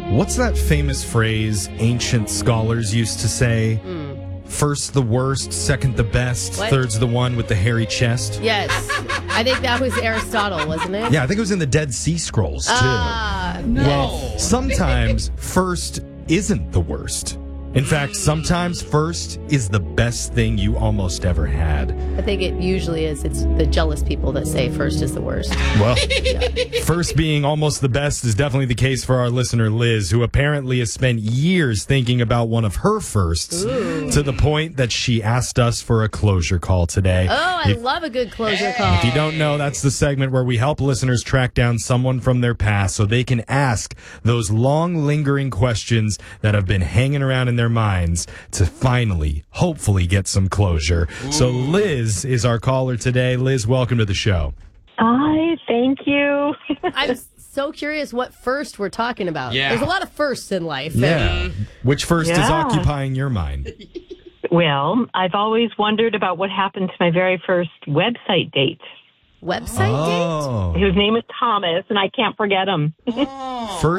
What's that famous phrase ancient scholars used to say? First the worst, second the best, What? third's the one with the hairy chest. Yes. I think that was Aristotle, wasn't it? Yeah, I think it was in the Dead Sea Scrolls, too. Well, sometimes first isn't the worst. In fact, sometimes first is the best thing you almost ever had. I think it usually is. It's the jealous people that say first is the worst. Well, first being almost the best is definitely the case for our listener, Liz, who apparently has spent years thinking about one of her firsts to the point that she asked us for a closure call today. Oh, I love a good closure call. If you don't know, that's the segment where we help listeners track down someone from their past so they can ask those long, lingering questions that have been hanging around in their minds to finally, hopefully, get some closure. So Liz is our caller today. Liz, welcome to the show. Hi, thank you. I'm so curious what first we're talking about. Yeah. There's a lot of firsts in life. Yeah. Which first is Yeah. occupying your mind? Well, I've always wondered about what happened to my very first website date, Website date? Oh. whose name is Thomas, and I can't forget him. First